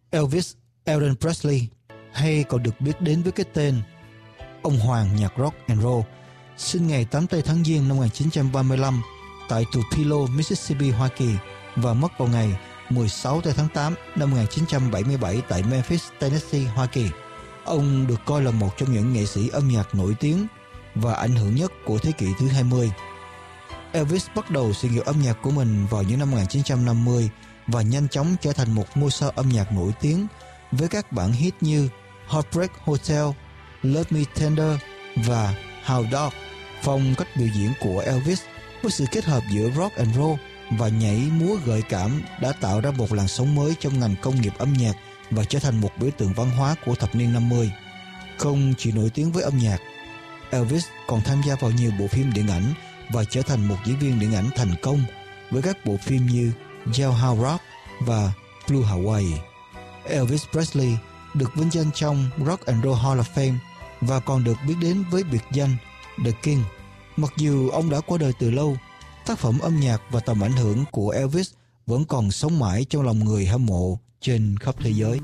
Elvis Aaron Presley, hay còn được biết đến với cái tên ông hoàng nhạc rock and roll, sinh ngày 8 tháng Giêng năm 1935 tại Tupelo, Mississippi, Hoa Kỳ và mất vào ngày 16 tháng 8 năm 1977 tại Memphis, Tennessee, Hoa Kỳ. Ông được coi là một trong những nghệ sĩ âm nhạc nổi tiếng và ảnh hưởng nhất của thế kỷ thứ 20. Elvis bắt đầu sự nghiệp âm nhạc của mình vào những năm 1950 và nhanh chóng trở thành một ngôi sao âm nhạc nổi tiếng với các bản hit như Heartbreak Hotel, Love Me Tender và Hound Dog. Phong cách biểu diễn của Elvis với sự kết hợp giữa rock and roll và nhảy múa gợi cảm đã tạo ra một làn sóng mới trong ngành công nghiệp âm nhạc và trở thành một biểu tượng văn hóa của thập niên 50. Không chỉ nổi tiếng với âm nhạc, Elvis còn tham gia vào nhiều bộ phim điện ảnh và trở thành một diễn viên điện ảnh thành công với các bộ phim như Jailhouse Rock và Blue Hawaii. Elvis Presley được vinh danh trong Rock and Roll Hall of Fame và còn được biết đến với biệt danh The King. Mặc dù ông đã qua đời từ lâu, tác phẩm âm nhạc và tầm ảnh hưởng của Elvis vẫn còn sống mãi trong lòng người hâm mộ trên khắp thế giới.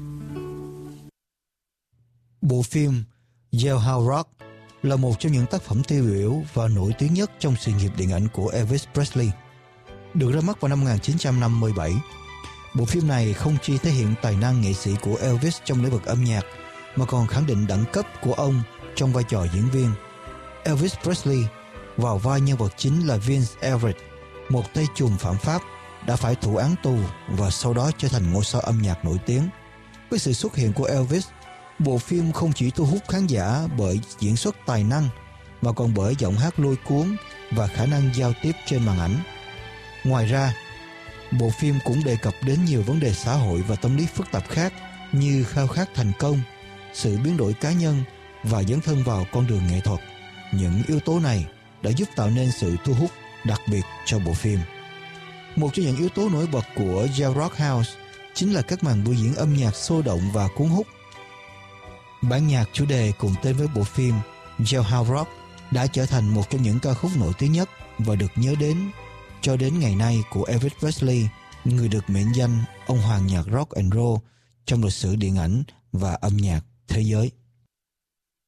Bộ phim Jailhouse Rock là một trong những tác phẩm tiêu biểu và nổi tiếng nhất trong sự nghiệp điện ảnh của Elvis Presley. Được ra mắt vào năm 1957, bộ phim này không chỉ thể hiện tài năng nghệ sĩ của Elvis trong lĩnh vực âm nhạc mà còn khẳng định đẳng cấp của ông trong vai trò diễn viên. Elvis Presley vào vai nhân vật chính là Vince Everett, một tay trùm phạm pháp đã phải thụ án tù và sau đó trở thành ngôi sao âm nhạc nổi tiếng. Với sự xuất hiện của Elvis, bộ phim không chỉ thu hút khán giả bởi diễn xuất tài năng mà còn bởi giọng hát lôi cuốn và khả năng giao tiếp trên màn ảnh. Ngoài ra, bộ phim cũng đề cập đến nhiều vấn đề xã hội và tâm lý phức tạp khác như khao khát thành công, sự biến đổi cá nhân và dấn thân vào con đường nghệ thuật. Những yếu tố này đã giúp tạo nên sự thu hút đặc biệt cho bộ phim. Một trong những yếu tố nổi bật của Jailhouse Rock chính là các màn biểu diễn âm nhạc sôi động và cuốn hút. Bản nhạc chủ đề cùng tên với bộ phim Jailhouse Rock đã trở thành một trong những ca khúc nổi tiếng nhất và được nhớ đến cho đến ngày nay của Elvis Presley, người được mệnh danh ông hoàng nhạc rock and roll trong lịch sử điện ảnh và âm nhạc thế giới.